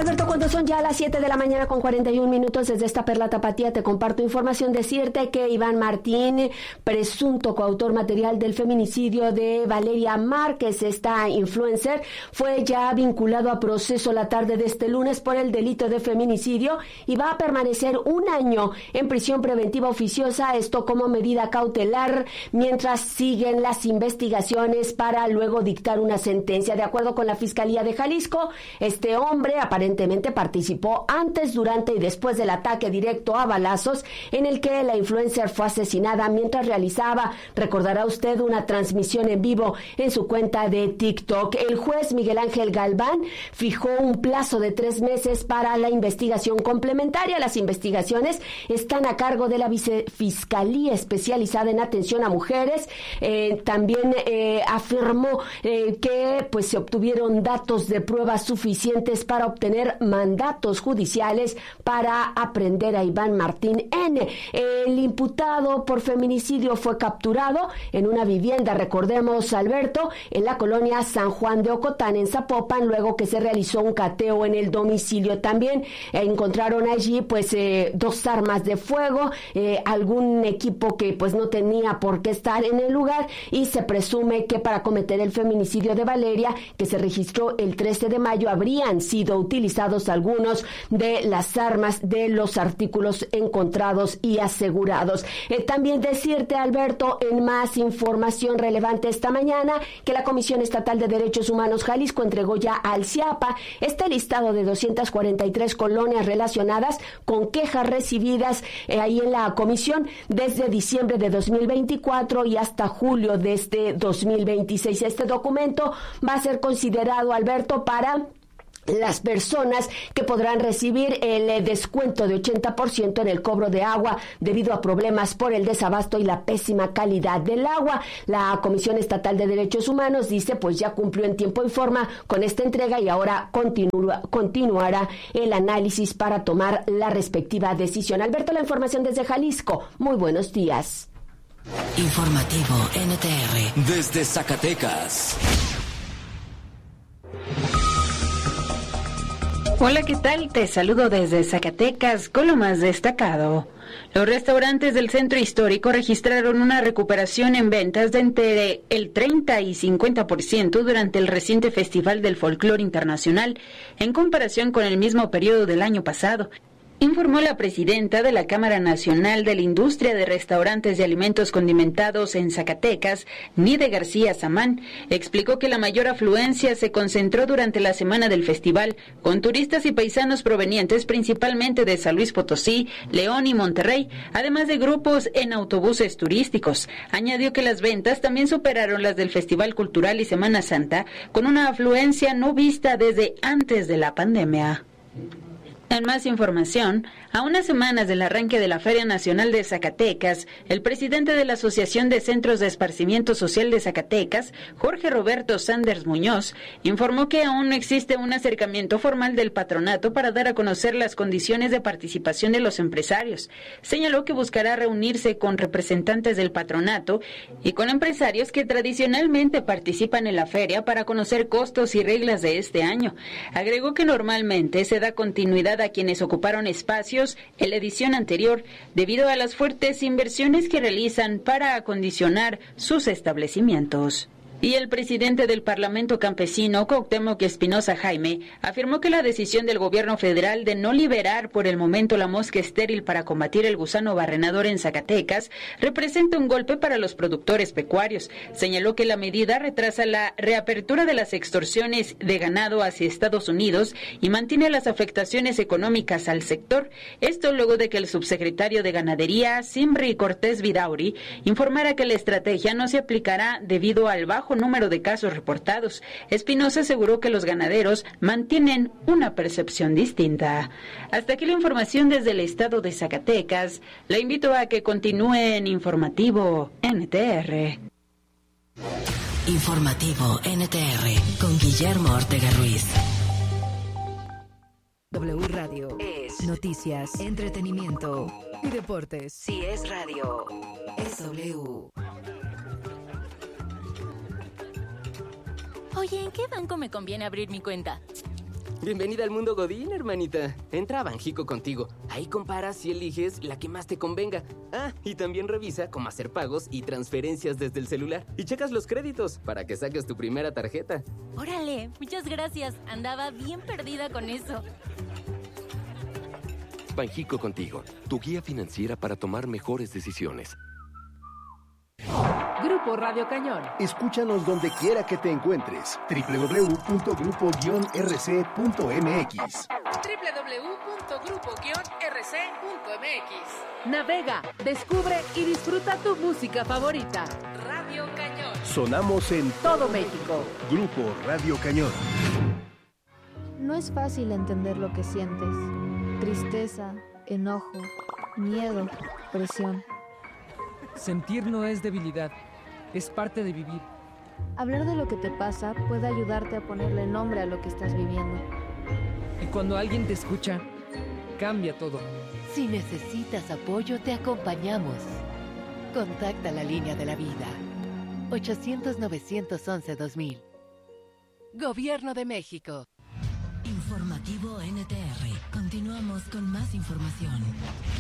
Alberto, cuando son ya las 7 de la mañana con 41 minutos desde esta Perla Tapatía, te comparto información. Decirte que Iván Martín, presunto coautor material del feminicidio de Valeria Márquez, esta influencer, fue ya vinculado a proceso la tarde de este lunes por el delito de feminicidio y va a permanecer 1 año en prisión preventiva oficiosa, esto como medida cautelar, mientras siguen las investigaciones para luego dictar una sentencia. De acuerdo con la Fiscalía de Jalisco, este hombre aparentemente participó antes, durante y después del ataque directo a balazos en el que la influencer fue asesinada mientras realizaba, recordará usted, una transmisión en vivo en su cuenta de TikTok. El juez Miguel Ángel Galván fijó un plazo de 3 meses para la investigación complementaria. Las investigaciones están a cargo de la Vicefiscalía especializada en atención a mujeres. También afirmó que pues se obtuvieron datos de pruebas suficientes para obtener mandatos judiciales para aprender a Iván Martín N. El imputado por feminicidio fue capturado en una vivienda, recordemos, Alberto, en la colonia San Juan de Ocotán, en Zapopan, luego que se realizó un cateo en el domicilio. También encontraron allí pues 2 armas de fuego, algún equipo que pues no tenía por qué estar en el lugar, y se presume que para cometer el feminicidio de Valeria, que se registró el 13 de mayo, habrían sido utilizados algunos de las armas de los artículos encontrados y asegurados. También decirte, Alberto, en más información relevante esta mañana, que la Comisión Estatal de Derechos Humanos Jalisco entregó ya al CIAPA este listado de 243 colonias relacionadas con quejas recibidas ahí en la comisión desde diciembre de 2024 y hasta julio de este 2026. Este documento va a ser considerado, Alberto, para las personas que podrán recibir el descuento de 80% en el cobro de agua debido a problemas por el desabasto y la pésima calidad del agua. La Comisión Estatal de Derechos Humanos dice pues ya cumplió en tiempo y forma con esta entrega y ahora continuará el análisis para tomar la respectiva decisión. Alberto, la información desde Jalisco. Muy buenos días. Informativo NTR desde Zacatecas. Hola, ¿qué tal? Te saludo desde Zacatecas con lo más destacado. Los restaurantes del centro histórico registraron una recuperación en ventas de entre el 30 y 50% durante el reciente Festival del Folclore Internacional en comparación con el mismo periodo del año pasado, informó la presidenta de la Cámara Nacional de la Industria de Restaurantes y Alimentos Condimentados en Zacatecas, Nide García Samán. Explicó que la mayor afluencia se concentró durante la semana del festival, con turistas y paisanos provenientes principalmente de San Luis Potosí, León y Monterrey, además de grupos en autobuses turísticos. Añadió que las ventas también superaron las del Festival Cultural y Semana Santa, con una afluencia no vista desde antes de la pandemia. En más información, a unas semanas del arranque de la Feria Nacional de Zacatecas, el presidente de la Asociación de Centros de Esparcimiento Social de Zacatecas, Jorge Roberto Sanders Muñoz, informó que aún no existe un acercamiento formal del patronato para dar a conocer las condiciones de participación de los empresarios. Señaló que buscará reunirse con representantes del patronato y con empresarios que tradicionalmente participan en la feria para conocer costos y reglas de este año. Agregó que normalmente se da continuidad a quienes ocuparon espacios en la edición anterior debido a las fuertes inversiones que realizan para acondicionar sus establecimientos. Y el presidente del Parlamento Campesino, Cuauhtémoc Espinosa Jaime, afirmó que la decisión del gobierno federal de no liberar por el momento la mosca estéril para combatir el gusano barrenador en Zacatecas representa un golpe para los productores pecuarios. Señaló que la medida retrasa la reapertura de las extorsiones de ganado hacia Estados Unidos y mantiene las afectaciones económicas al sector. Esto luego de que el subsecretario de Ganadería, Simri Cortés Vidauri, informara que la estrategia no se aplicará debido al bajo número de casos reportados. Espinosa aseguró que los ganaderos mantienen una percepción distinta. Hasta aquí la información desde el estado de Zacatecas. La invito a que continúe en Informativo NTR. Informativo NTR con Guillermo Ortega Ruiz. W Radio es noticias, entretenimiento y deportes. Si es radio, es W. Oye, ¿en qué banco me conviene abrir mi cuenta? Bienvenida al mundo Godín, hermanita. Entra a Banjico contigo. Ahí comparas y eliges la que más te convenga. Ah, y también revisa cómo hacer pagos y transferencias desde el celular. Y checas los créditos para que saques tu primera tarjeta. Órale, muchas gracias. Andaba bien perdida con eso. Banjico contigo, tu guía financiera para tomar mejores decisiones. Grupo Radio Cañón. Escúchanos donde quiera que te encuentres. www.grupo-rc.mx. www.grupo-rc.mx. Navega, descubre y disfruta tu música favorita. Radio Cañón. Sonamos en todo México. Grupo Radio Cañón. No es fácil entender lo que sientes. Tristeza, enojo, miedo, presión. Sentir no es debilidad, es parte de vivir. Hablar de lo que te pasa puede ayudarte a ponerle nombre a lo que estás viviendo. Y cuando alguien te escucha, cambia todo. Si necesitas apoyo, te acompañamos. Contacta la línea de la vida. 800-911-2000. Gobierno de México. Informativo NTR. Continuamos con más información.